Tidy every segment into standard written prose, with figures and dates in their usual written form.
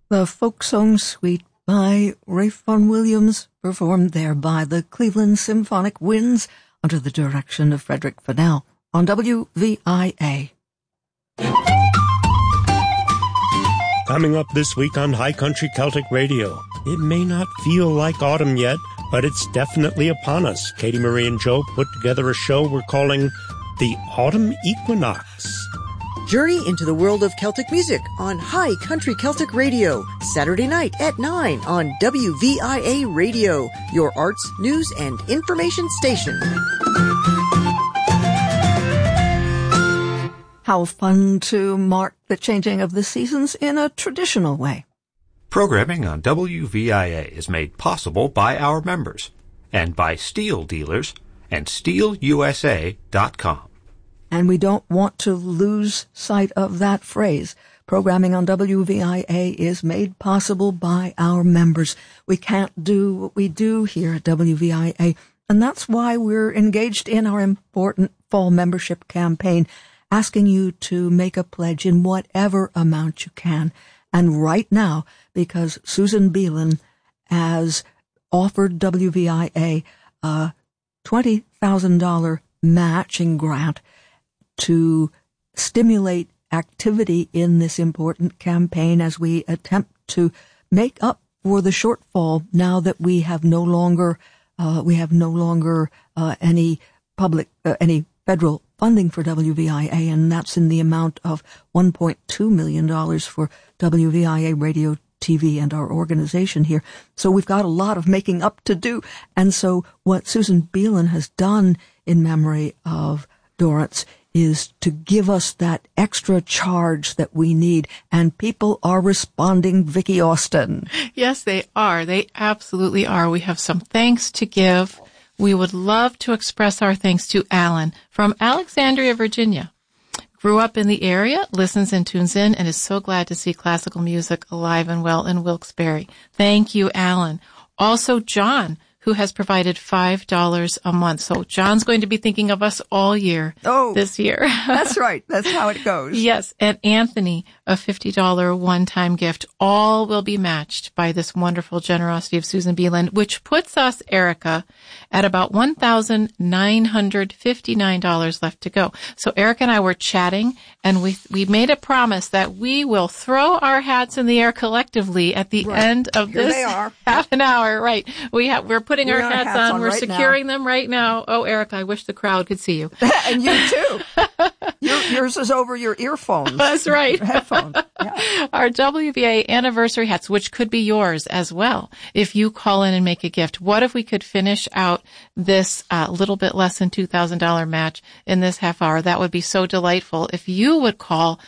The folk song Suite by Ralph Vaughan Williams, performed there by the Cleveland Symphonic Winds under the direction of Frederick Fennell on WVIA. Coming up this week on High Country Celtic Radio, it may not feel like autumn yet, but it's definitely upon us. Katie Marie and Joe put together a show we're calling The Autumn Equinox. Journey into the world of Celtic music on High Country Celtic Radio, Saturday night at 9 on WVIA Radio, your arts, news, and information station. How fun to mark the changing of the seasons in a traditional way. Programming on WVIA is made possible by our members and by steel dealers and steelusa.com. And we don't want to lose sight of that phrase. Programming on WVIA is made possible by our members. We can't do what we do here at WVIA, and that's why we're engaged in our important fall membership campaign, asking you to make a pledge in whatever amount you can. And right now, because Susan Beelan has offered WVIA a $20,000 matching grant to stimulate activity in this important campaign as we attempt to make up for the shortfall now that we have no longer any federal funding for WVIA, and that's in the amount of $1.2 million for WVIA Radio, TV, and our organization here. So we've got a lot of making up to do. And so what Susan Beelan has done in memory of Dorrance is to give us that extra charge that we need. And people are responding, Vicki Austin. Yes, they are. They absolutely are. We have some thanks to give. We would love to express our thanks to Alan from Alexandria, Virginia. Grew up in the area, listens and tunes in, and is so glad to see classical music alive and well in Wilkes-Barre. Thank you, Alan. Also, John, who has provided $5 a month. So John's going to be thinking of us all year this year. That's right. That's how it goes. Yes. And Anthony, a $50 one-time gift. All will be matched by this wonderful generosity of Susan Beelan, which puts us, Erica, at about $1,959 left to go. So Erica and I were chatting, and we made a promise that we will throw our hats in the air collectively at the end of this half an hour. Right. We're putting our hats on. We're securing them right now. Oh, Erica, I wish the crowd could see you. And you too. Yours is over your earphones. That's right. Your headphones. Yeah. Our WVA anniversary hats, which could be yours as well, if you call in and make a gift. What if we could finish out this little bit less than $2,000 match in this half hour? That would be so delightful. If you would call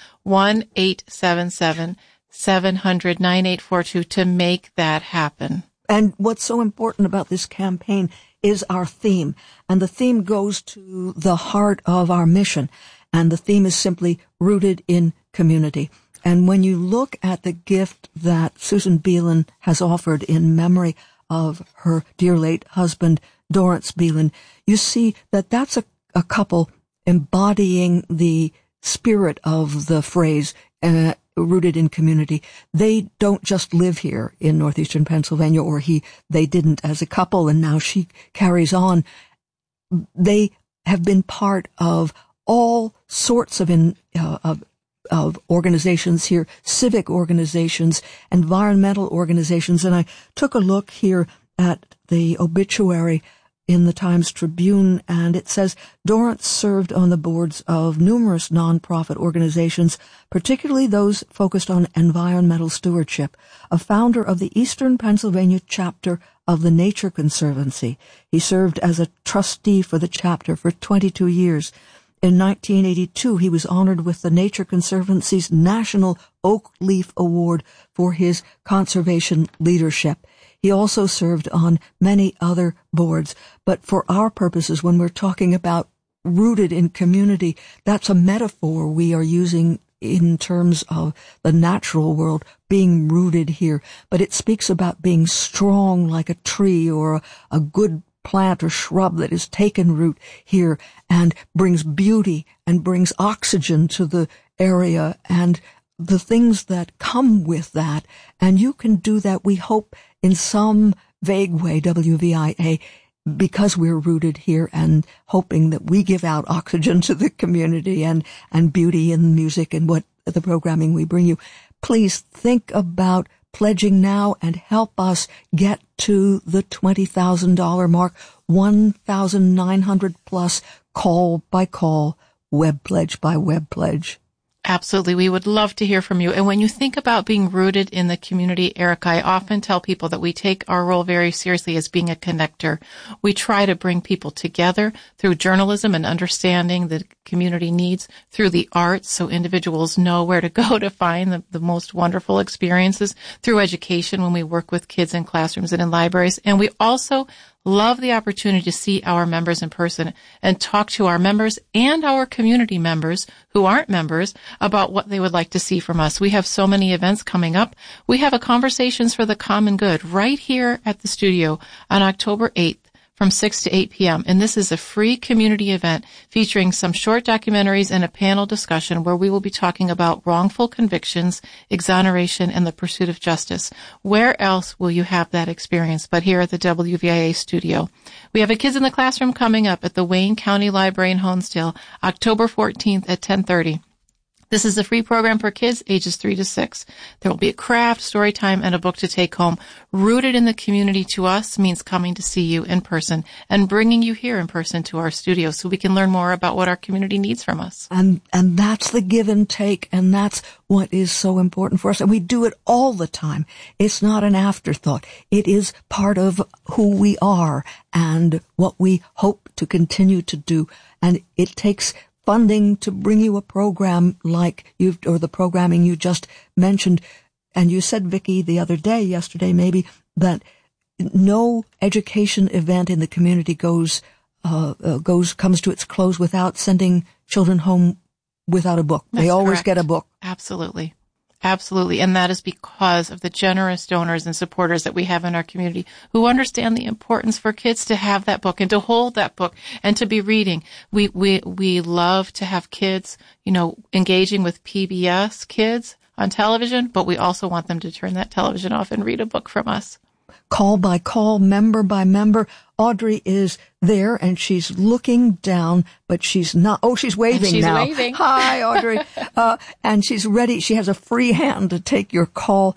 1-877-700-9842 to make that happen. And what's so important about this campaign is our theme. And the theme goes to the heart of our mission. And the theme is simply rooted in community. And when you look at the gift that Susan Beelan has offered in memory of her dear late husband, Dorrance Beelan, you see that that's a couple embodying the spirit of the phrase, rooted in community. They don't just live here in northeastern Pennsylvania, or they didn't as a couple, and now she carries on. They have been part of all sorts of organizations here, civic organizations, environmental organizations, and I took a look here at the obituary in the Times Tribune, and it says Dorrance served on the boards of numerous nonprofit organizations, particularly those focused on environmental stewardship, a founder of the Eastern Pennsylvania chapter of the Nature Conservancy. He served as a trustee for the chapter for 22 years. In 1982, he was honored with the Nature Conservancy's National Oak Leaf Award for his conservation leadership. He also served on many other boards, but for our purposes, when we're talking about rooted in community, that's a metaphor we are using in terms of the natural world being rooted here. But it speaks about being strong like a tree or a good plant or shrub that has taken root here and brings beauty and brings oxygen to the area and the things that come with that. And you can do that, we hope, in some vague way, WVIA, because we're rooted here and hoping that we give out oxygen to the community and beauty and music and what the programming we bring you. Please think about pledging now and help us get to the $20,000 mark, 1,900 plus, call by call, web pledge by web pledge. Absolutely. We would love to hear from you. And when you think about being rooted in the community, Erica, I often tell people that we take our role very seriously as being a connector. We try to bring people together through journalism and understanding the community needs, through the arts so individuals know where to go to find the most wonderful experiences, through education when we work with kids in classrooms and in libraries. And we also love the opportunity to see our members in person and talk to our members and our community members who aren't members about what they would like to see from us. We have so many events coming up. We have a Conversations for the Common Good right here at the studio on October 8th. From 6 to 8 p.m. And this is a free community event featuring some short documentaries and a panel discussion where we will be talking about wrongful convictions, exoneration, and the pursuit of justice. Where else will you have that experience but here at the WVIA studio? We have a Kids in the Classroom coming up at the Wayne County Library in Honesdale, October 14th at 10:30. This is a free program for kids ages 3 to 6. There will be a craft, story time, and a book to take home. Rooted in the community to us means coming to see you in person and bringing you here in person to our studio so we can learn more about what our community needs from us. And that's the give and take, and that's what is so important for us. And we do it all the time. It's not an afterthought. It is part of who we are and what we hope to continue to do. And it takes funding to bring you a program like or the programming you just mentioned. And you said, Vicki, yesterday maybe, that no education event in the community comes to its close without sending children home without a book. That's they always correct. Get a book. Absolutely. Absolutely. And that is because of the generous donors and supporters that we have in our community who understand the importance for kids to have that book and to hold that book and to be reading. We love to have kids, engaging with PBS Kids on television, but we also want them to turn that television off and read a book from us. Call by call, member by member. Audrey is there and she's looking down, but she's not. Oh, she's waving now. She's waving. Hi, Audrey. And she's ready. She has a free hand to take your call,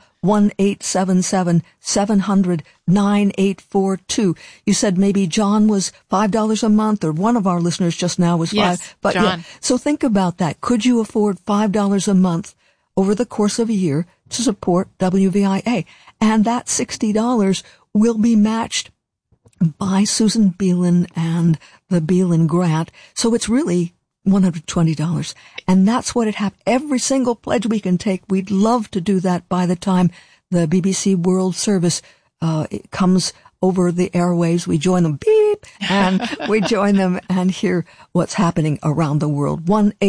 1-877-700-9842. You said maybe John was $5 a month, or one of our listeners just now was yes, $5. But John. yeah, so think about that. Could you afford $5 a month over the course of a year to support WVIA? And that $60 will be matched by Susan Beelan and the Beelan Grant. So it's really $120. And that's what it happened. Every single pledge we can take, we'd love to do that by the time the BBC World Service it comes over the airwaves. We join them, beep, and we join them and hear what's happening around the world.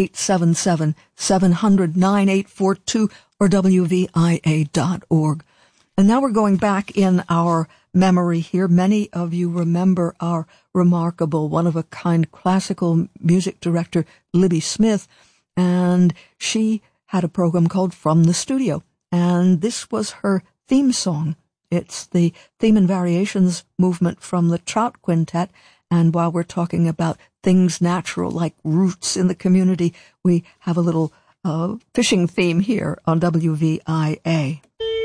1-877-700-9842 or WVIA.org. And now we're going back in our memory here. Many of you remember our remarkable, one-of-a-kind classical music director, Libby Smith, and she had a program called From the Studio, and this was her theme song. It's the theme and variations movement from the Trout Quintet, and while we're talking about things natural like roots in the community, we have a little fishing theme here on WVIA.